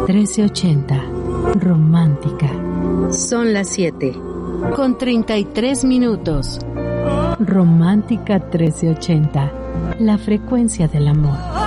1380. Romántica. Son las 7:33. Romántica 1380. La frecuencia del amor.